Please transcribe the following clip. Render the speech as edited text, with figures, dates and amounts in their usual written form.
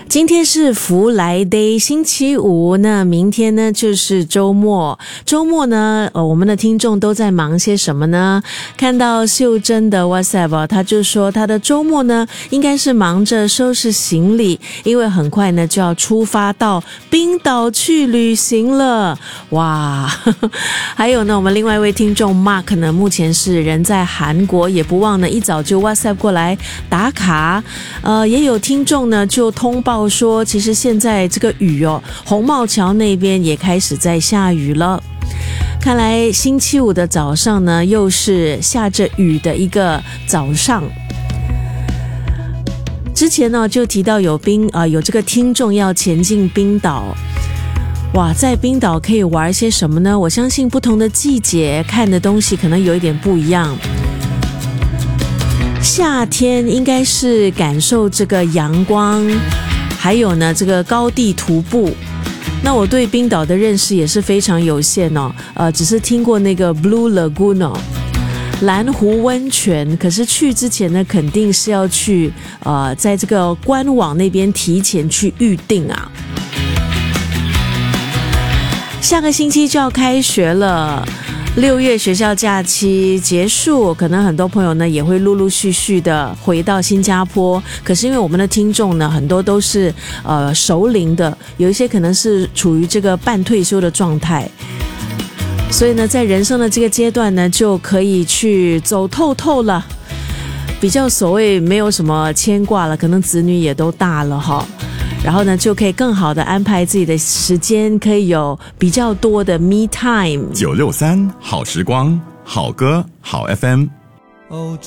今天是福来 day 星期五，那明天呢就是周末。周末呢我们的听众都在忙些什么呢？看到秀珍的 WhatsApp 他就说他的周末呢应该是忙着收拾行李，因为很快呢就要出发到冰岛去旅行了。哇还有呢，我们另外一位听众 Mark 呢目前是人在韩国，也不忘呢一早就 WhatsApp 过来打卡。也有听众呢就通报说，其实现在这个雨红帽桥那边也开始在下雨了。看来星期五的早上呢又是下着雨的一个早上。之前呢就提到有这个听众要前进冰岛。哇，在冰岛可以玩些什么呢？我相信不同的季节看的东西可能有一点不一样。夏天应该是感受这个阳光，还有呢这个高地徒步。那我对冰岛的认识也是非常有限只是听过那个 Blue Lagoon 蓝湖温泉，可是去之前呢肯定是要去在这个官网那边提前去预定啊。下个星期就要开学了，6月学校假期结束，可能很多朋友呢也会陆陆续续的回到新加坡。可是因为我们的听众呢很多都是熟龄的，有一些可能是处于这个半退休的状态，所以呢在人生的这个阶段呢就可以去走透透了，比较所谓没有什么牵挂了，可能子女也都大了哈。然后呢就可以更好的安排自己的时间，可以有比较多的 me time。 963好时光，好歌好 FM。 哦，